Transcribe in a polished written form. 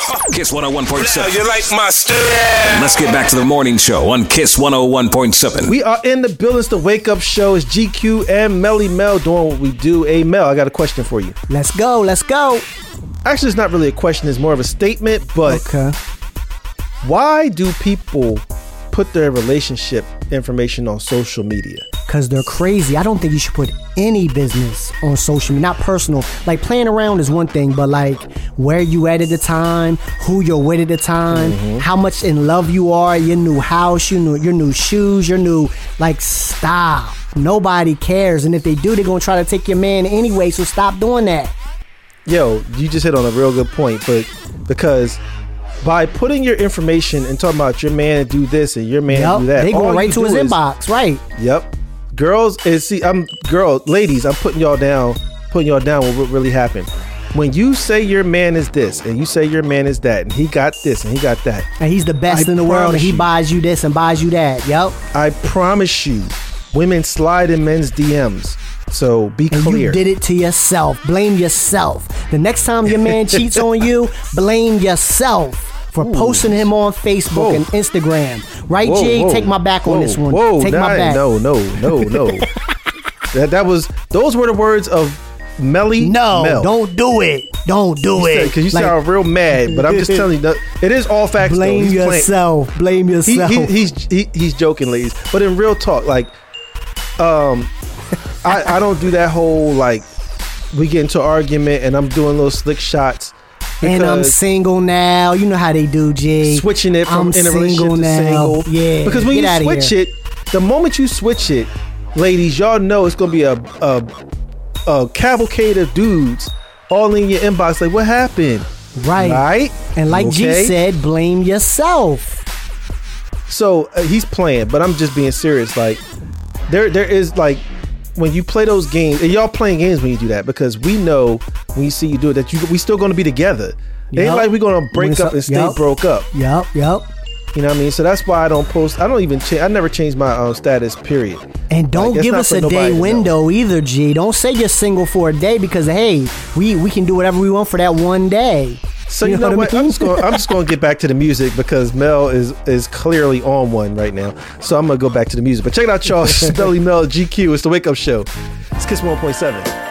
Kiss 101.7. You like my style? Let's get back to the morning show on Kiss 101.7. We are in the building. It's the Wake Up Show. It's GQ and Melly Mel doing what we do. Hey, Mel, I got a question for you. Let's go. Actually, it's not really a question. It's more of a statement. But Okay. why do people put their relationship information on social media? Because they're crazy. I don't think you should put any business on social media, not personal. Like, playing around is one thing, but like where you at the time, who you're with at the time, how much in love you are, your new house, your new shoes, your new, like, stop. Nobody cares. And if they do, they're going to try to take your man anyway, so stop doing that. Yo, you just hit on a real good point, but because by putting your information and talking about your man do this and your man do that, they all going right you to his do is- inbox, right? Yep. Ladies, I'm putting y'all down with what really happened. When you say your man is this and you say your man is that and he got this and he got that, And he's the best in the world, and he buys you this and buys you that. Yep. I promise you, women slide in men's DMs. So be And clear. you did it to yourself. Blame yourself. The next time your man cheats on you, blame yourself for posting him on Facebook and Instagram. Right, G? Take my back on this one. Take my back. No. Those were the words of Melly No, Mel. don't do it. Don't do it. Because you Like, sound real mad, but I'm just telling you, that it is all facts. blame though. He's playing- yourself. Blame yourself. He's joking, ladies. But in real talk, like, I don't do that whole, like, we get into an argument and I'm doing little slick shots. And I'm single now. You know how they do, G. Switching it from in a relationship to single. Yeah. Because when get you outta switch here. it, the moment you switch it, ladies, y'all know it's gonna be a cavalcade of dudes all in your inbox. Like, what happened? Right. And like G said, blame yourself. So he's playing, but I'm just being serious. Like, there is, like, when you play those games, and y'all playing games when you do that, because we know when you see you do it that we still going to be together. It ain't like we're going to break up and stay broke up. Yep. You know what I mean? So that's why I don't post. I don't even change. I never change my status, period. And don't Like, give it's us not a for nobody day to window know. either, G. Don't say you're single for a day, because hey, we can do whatever we want for that one day. So you know what? I I'm mean? just going to get back to the music because Mel is clearly on one right now. So I'm going to go back to the music. But check it out, y'all. Melly Mel GQ. It's the Wake Up Show. It's Kiss 101.7.